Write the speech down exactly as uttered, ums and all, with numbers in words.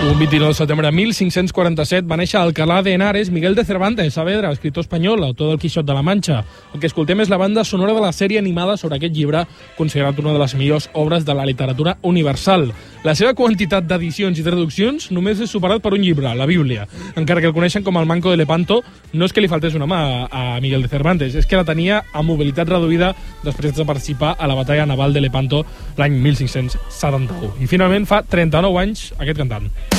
Un vint-i-nou de setembre de mil cinc-cents quaranta-set va néixer a Alcalá de Henares Miguel de Cervantes Saavedra, escriptor espanyol, autor del Quixot de la Manxa. El que escoltem és la banda sonora de la sèrie animada sobre aquest llibre, considerat una de les millors obres de la literatura universal. La seva quantitat d'edicions i traduccions només és superat per un llibre, la Bíblia. Encara que el coneixen com el Manco de Lepanto, no és que li faltés una mà a Miguel de Cervantes, és que la tenia amb mobilitat reduïda després de participar a la batalla naval de Lepanto l'any mil cinc-cents setanta-u. I finalment fa trenta-nou anys aquest cantant.